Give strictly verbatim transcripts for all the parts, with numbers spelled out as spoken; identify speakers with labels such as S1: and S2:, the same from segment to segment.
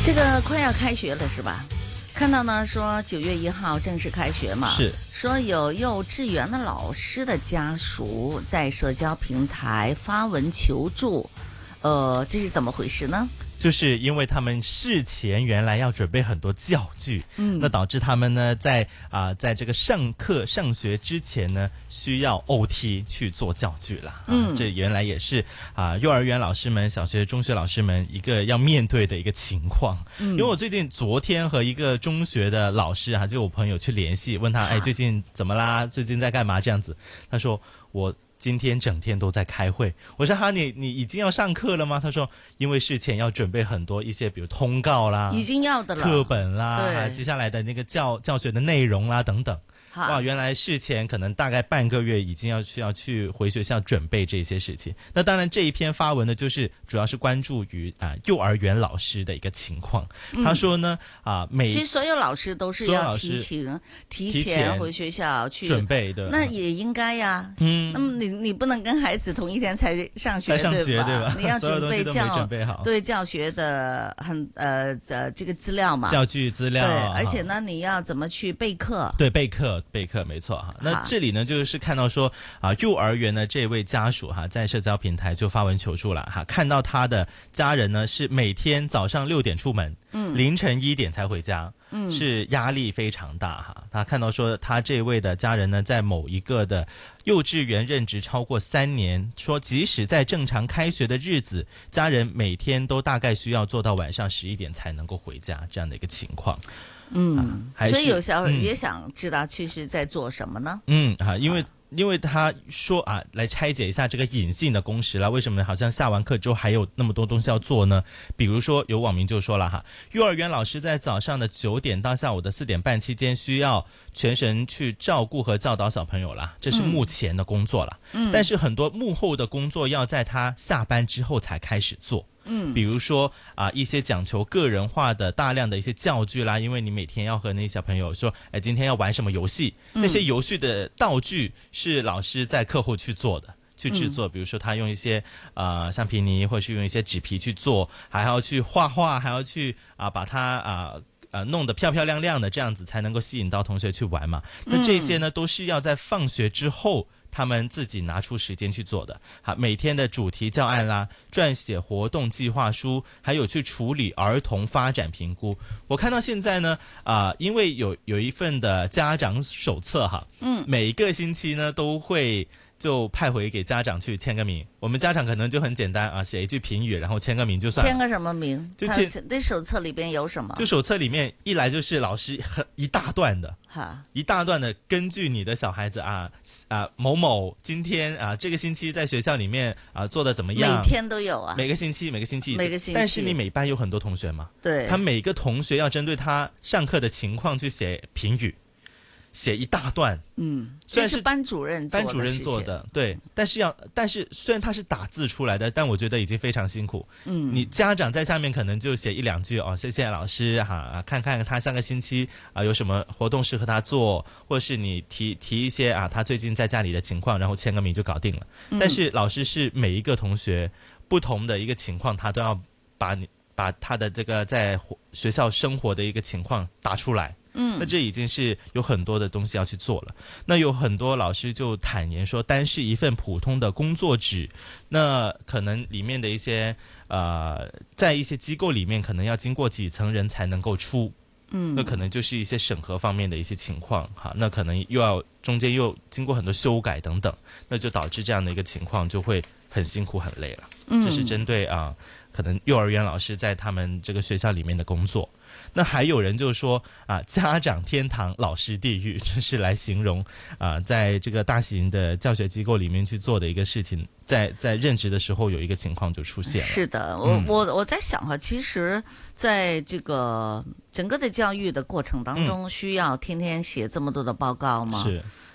S1: 这个快要开学了是吧？看到呢说九月一号正式开学嘛，
S2: 是
S1: 说有幼稚园的老师的家属在社交平台发文求助，呃，这是怎么回事呢？
S2: 就是因为他们事前原来要准备很多教具，嗯，那导致他们呢在啊、呃、在这个上课上学之前呢需要 O T 去做教具啦，嗯、啊，这原来也是啊、呃、幼儿园老师们、小学、中学老师们一个要面对的一个情况。嗯，因为我最近昨天和一个中学的老师啊，就我朋友去联系，问他，哎，最近怎么啦？最近在干嘛？这样子，他说我今天整天都在开会。我说哈，你你已经要上课了吗？他说因为事前要准备很多一些比如通告啦，
S1: 已经要的了，
S2: 课本啦，
S1: 对，
S2: 接下来的那个教教学的内容啦等等。哇，原来事前可能大概半个月已经要需要去回学校准备这些事情。那当然这一篇发文呢，就是主要是关注于啊、呃、幼儿园老师的一个情况。嗯、他说呢啊、呃、每
S1: 其实所有老师都是要提前提前回学校去
S2: 准备的，
S1: 那也应该呀。
S2: 嗯，
S1: 那么你你不能跟孩子同一天才上学，
S2: 才上学对吧？
S1: 对吧？你要准备教
S2: 准备好
S1: 对教学的很呃呃这个资料嘛，
S2: 教具资料，
S1: 对，而且呢你要怎么去备课？
S2: 对，备课备课没错。那这里呢，就是看到说啊，幼儿园的这位家属哈，在社交平台就发文求助了哈。看到他的家人呢是每天早上六点出门，嗯，凌晨一点才回家，嗯，是压力非常大哈。他看到说他这位的家人呢，在某一个的幼稚园任职超过三年，说即使在正常开学的日子，家人每天都大概需要做到晚上十一点才能够回家这样的一个情况。
S1: 嗯，啊、所以有小伙
S2: 嗯、
S1: 也想知道其实在做什么呢？
S2: 嗯，啊，因为、啊、因为他说啊，来拆解一下这个隐性的工时啦，为什么好像下完课之后还有那么多东西要做呢？比如说有网民就说了哈，幼儿园老师在早上的九点到下午的四点半期间需要全神去照顾和教导小朋友啦，这是目前的工作啦。嗯，但是很多幕后的工作要在他下班之后才开始做。嗯，比如说啊、呃，一些讲求个人化的大量的一些教具啦，因为你每天要和那些小朋友说，哎，今天要玩什么游戏，嗯、那些游戏的道具是老师在课后去做的，去制作。嗯、比如说他用一些呃橡皮泥，或是用一些纸皮去做，还要去画画，还要去啊、呃、把它啊。呃呃，弄得漂漂亮亮的，这样子才能够吸引到同学去玩嘛。那这些呢，都是要在放学之后他们自己拿出时间去做的。好，每天的主题教案啦，撰写活动计划书，还有去处理儿童发展评估。我看到现在呢，啊、呃，因为有有一份的家长手册哈，嗯，每一个星期呢都会就派回给家长去签个名。我们家长可能就很简单啊，写一句评语，然后签个名就算了。
S1: 签个什么名？
S2: 就签
S1: 那手册里边有什么？
S2: 就手册里面一来就是老师很一大段的，哈，一大段的，根据你的小孩子啊啊某某今天啊这个星期在学校里面啊做的怎么样？
S1: 每天都有啊，
S2: 每个星期每个星期
S1: 每个星期。
S2: 但是你每班有很多同学嘛，
S1: 对，
S2: 他每个同学要针对他上课的情况去写评语。写一大段，
S1: 嗯，这是班主任
S2: 班主任做的，对，但是要，但是虽然他是打字出来的，但我觉得已经非常辛苦。嗯，你家长在下面可能就写一两句哦，谢谢老师哈、啊，看看他下个星期啊有什么活动适合他做，或是你提提一些啊他最近在家里的情况，然后签个名就搞定了。嗯、但是老师是每一个同学不同的一个情况，他都要把你把他的这个在学校生活的一个情况打出来。嗯，那这已经是有很多的东西要去做了。那有很多老师就坦言说，单是一份普通的工作纸，那可能里面的一些呃，在一些机构里面，可能要经过几层人才能够出。嗯，那可能就是一些审核方面的一些情况哈，那可能又要中间又经过很多修改等等，那就导致这样的一个情况就会很辛苦很累了。嗯，这是针对啊、呃，可能幼儿园老师在他们这个学校里面的工作。那还有人就说啊，家长天堂，老师地狱，这是来形容啊，在这个大型的教学机构里面去做的一个事情，在在任职的时候有一个情况就出现了。
S1: 是的，我、嗯、我我在想哈，其实在这个整个的教育的过程当中，嗯、需要天天写这么多的报告吗？
S2: 是。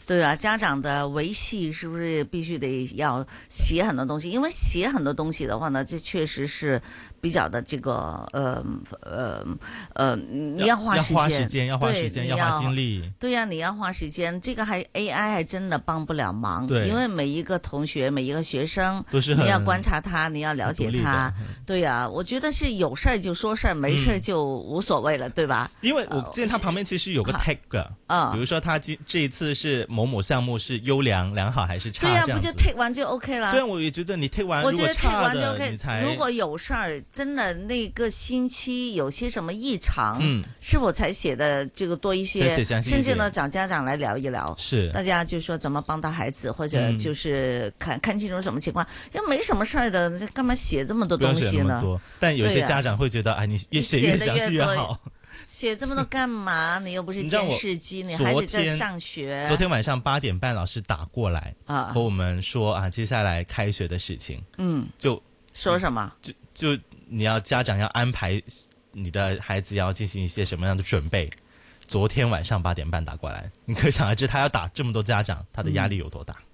S1: 对啊，家长的维系是不是必须得要写很多东西？因为写很多东西的话呢，这确实是比较的这个呃呃呃，你要花时间，
S2: 要花时间，要花时间，要花精力。
S1: 对呀、啊，你要花时间，这个还 A I 还真的帮不了忙。
S2: 对，
S1: 因为每一个同学、每一个学生，
S2: 都是
S1: 你要观察他，你要了解他。对呀、啊，我觉得是有事就说事，没事就无所谓了，嗯、对吧？
S2: 因为我见他旁边其实有个 tag， 啊、呃，比如说他这这一次是某某项目是优良、良好还是差？
S1: 对呀、啊，不就 take 完就 OK 了？
S2: 对，我也觉得你 take 完，
S1: 我觉得 take 完就 OK。
S2: 你才
S1: 如果有事儿，真的那个星期有些什么异常，
S2: 嗯，
S1: 是否才写的这个多一些？甚至呢，找家长来聊一聊，
S2: 是
S1: 大家就说怎么帮到孩子，或者就是看、嗯、看清楚什么情况。要没什么事儿的，干嘛写这么多东西呢？
S2: 但有些家长会觉得，哎、啊，你越写越详细越好。
S1: 写这么多干嘛？你又不是监视机，你孩子在上学。
S2: 昨天晚上八点半，老师打过来啊，和我们说啊，接下来开学的事情。嗯，就
S1: 说什么？
S2: 就就你要家长要安排你的孩子要进行一些什么样的准备。昨天晚上八点半打过来，你可想而知，他要打这么多家长，他的压力有多大。嗯，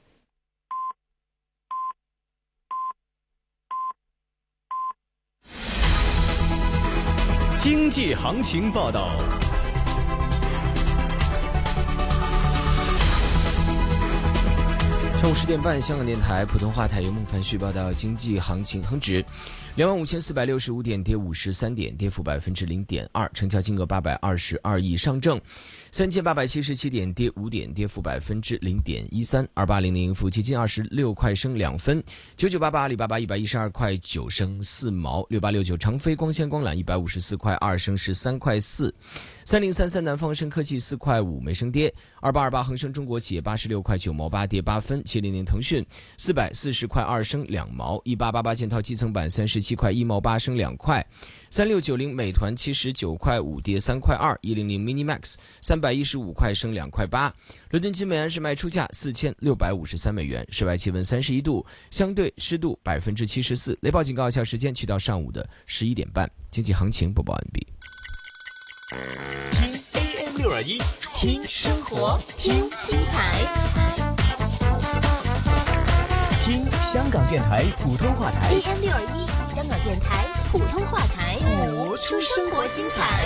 S3: 经济行情报道。上午十点半，香港电台普通话台由孟凡旭报道经济行情。恒指两万五千四百六十五点，跌五十三点，跌幅百分之零点二，成交金额八百二十二亿。上证三千八百七十七点，跌五点，跌幅百分之零点一三。二八零零盈富基金二十六块升两分。九九八八阿里巴巴一百一十二块九升四毛。六八六九长飞光纤光缆一百五十四块二升十三块四。三零三三南方生科技四块五没升跌。二八二八恒生中国企业八十六块九毛八跌八分。七零零腾讯四百四十块二升两毛。一八八八建滔基层板三十七块一毛八升两块。三六九零美团七十九块五跌三块二。一零零 Minimax三百一十五块升两块八。伦敦金美安市卖出价四千六百五十三美元。室外气温三十一度，相对湿度百分之七十四。雷暴警告有效时间去到上午的十一点半。经济行情播报完毕。
S4: 听 A M 六二一，听生活，听精彩，听香港电台普通话台
S5: A M 六二一，香港电台普通话台，
S4: 播出生活精彩。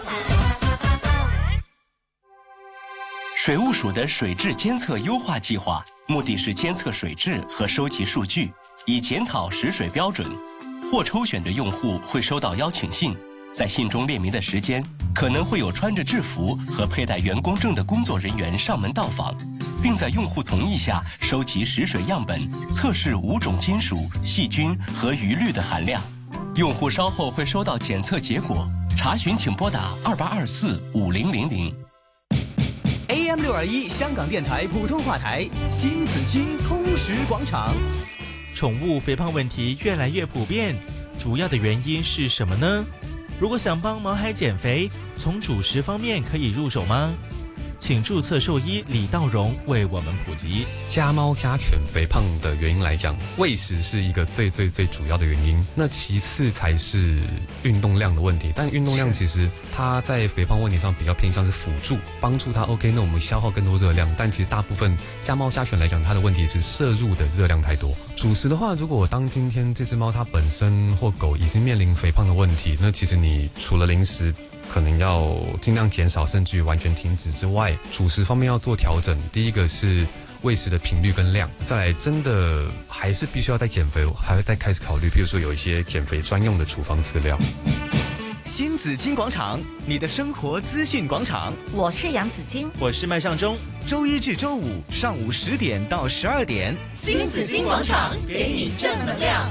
S6: 水务署的水质监测优化计划，目的是监测水质和收集数据，以检讨食水标准。获抽选的用户会收到邀请信，在信中列明的时间，可能会有穿着制服和佩戴员工证的工作人员上门到访，并在用户同意下收集食水样本，测试五种金属、细菌和余氯的含量。用户稍后会收到检测结果，查询请拨打二八二四五零零零。
S4: A M 六二一香港电台普通话台新紫金通识广场。
S2: 宠物肥胖问题越来越普遍，主要的原因是什么呢？如果想帮毛孩减肥，从主食方面可以入手吗？请注册兽医李道荣为我们普及。
S7: 家猫家犬肥胖的原因来讲，喂食是一个最最最主要的原因，那其次才是运动量的问题。但运动量其实它在肥胖问题上比较偏向是辅助，帮助它 OK， 那我们消耗更多热量。但其实大部分家猫家犬来讲，它的问题是摄入的热量太多。主食的话，如果当今天这只猫它本身或狗已经面临肥胖的问题，那其实你除了零食可能要尽量减少，甚至于完全停止之外，主食方面要做调整。第一个是喂食的频率跟量，再来真的还是必须要在减肥，还会再开始考虑，比如说有一些减肥专用的处方饲料。
S4: 新紫金广场，你的生活资讯广场。
S1: 我是杨紫金，
S2: 我是麦尚中。
S4: 周一至周五上午十点到十二点，
S5: 新紫金广场给你正能量。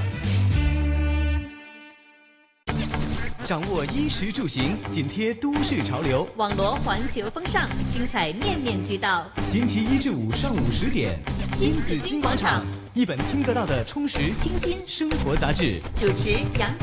S4: 掌握衣食住行，紧贴都市潮流，
S5: 网罗环球风尚，精彩面面俱到。
S4: 星期一至五上午十点，
S5: 新紫金广场，
S4: 一本听得到的充实清新生活杂志。
S5: 主持杨紫